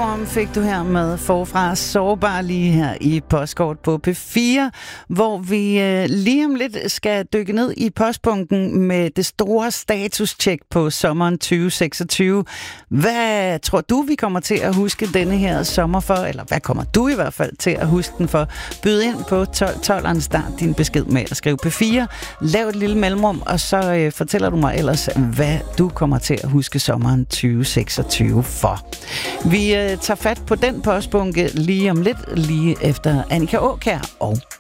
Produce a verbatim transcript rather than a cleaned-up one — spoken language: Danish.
Storm fik du her med forfra sårbar lige her i Postkort på P fire, hvor vi øh, lige om lidt skal dykke ned i postbunken med det store status-check på sommeren tyve seksogtyve. Hvad tror du, vi kommer til at huske denne her sommer for? Eller hvad kommer du i hvert fald til at huske den for? Byd ind på tolv tolv, start din besked med at skrive P fire. Lav et lille mellemrum, og så øh, fortæller du mig ellers, hvad du kommer til at huske sommeren tyve seksogtyve for. Vi øh, tager fat på den postbunke lige om lidt, lige efter Annika Aakjær og